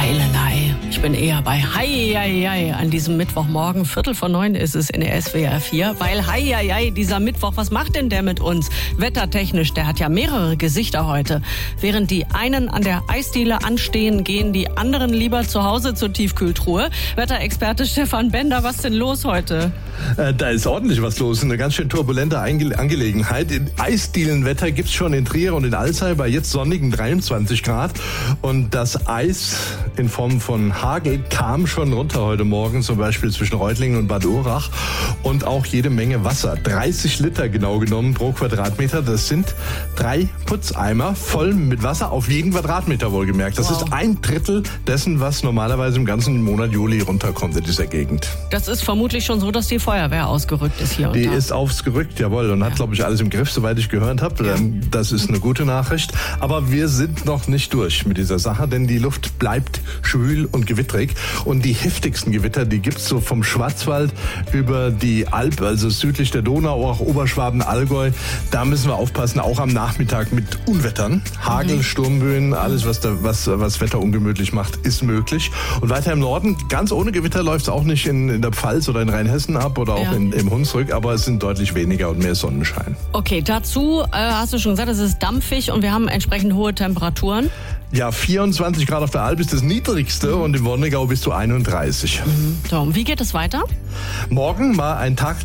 Eilelei. Ich bin eher bei Heieiei. An diesem Mittwochmorgen, 8:45 ist es in der SWR 4. Weil Heieiei, dieser Mittwoch, was macht denn der mit uns? Wettertechnisch, der hat ja mehrere Gesichter heute. Während die einen an der Eisdiele anstehen, gehen die anderen lieber zu Hause zur Tiefkühltruhe. Wetterexperte Stefan Bender, was denn los heute? Da ist ordentlich was los. Eine ganz schön turbulente Angelegenheit. Eisdielenwetter gibt's schon in Trier und in Alzey bei jetzt sonnigen 23 Grad. Und das Eis in Form von Hagel kam schon runter heute Morgen, zum Beispiel zwischen Reutlingen und Bad Urach. Und auch jede Menge Wasser. 30 Liter genau genommen pro Quadratmeter. Das sind 3 Putzeimer voll mit Wasser auf jeden Quadratmeter wohlgemerkt. Das ist 1/3 dessen, was normalerweise im ganzen Monat Juli runterkommt in dieser Gegend. Das ist vermutlich schon so, dass die Feuerwehr ausgerückt ist hier und Die da. ist ausgerückt, jawohl, und hat, glaube ich, alles im Griff, soweit ich gehört habe. Das ist eine gute Nachricht. Aber wir sind noch nicht durch mit dieser Sache, denn die Luft bleibt schwül und gewittrig. Und die heftigsten Gewitter, die gibt's so vom Schwarzwald über die Alp, also südlich der Donau, auch Oberschwaben, Allgäu. Da müssen wir aufpassen, auch am Nachmittag mit Unwettern. Hagel, Sturmböen, alles, was Wetter ungemütlich macht, ist möglich. Und weiter im Norden, ganz ohne Gewitter läuft's auch nicht in der Pfalz oder in Rheinhessen ab oder auch im Hunsrück, aber es sind deutlich weniger und mehr Sonnenschein. Okay, dazu hast du schon gesagt, es ist dampfig und wir haben entsprechend hohe Temperaturen. Ja, 24 Grad auf der Alp ist das niedrigste und im Wonnegau bis zu 31. So, und wie geht es weiter? Morgen war ein Tag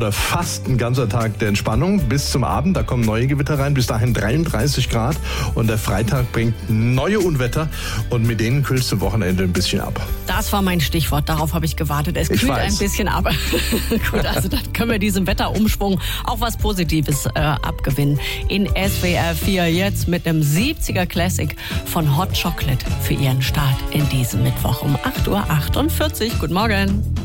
fast ein ganzer Tag der Entspannung bis zum Abend. Da kommen neue Gewitter rein, bis dahin 33 Grad. Und der Freitag bringt neue Unwetter und mit denen kühlt es zum Wochenende ein bisschen ab. Das war mein Stichwort, darauf habe ich gewartet. Es kühlt ein bisschen ab. Gut, also dann können wir diesem Wetterumschwung auch was Positives abgewinnen. In SWR 4 jetzt mit einem 70er Classic von Hot Chocolate für Ihren Start in diesem Mittwoch um 8:48 Uhr. Guten Morgen.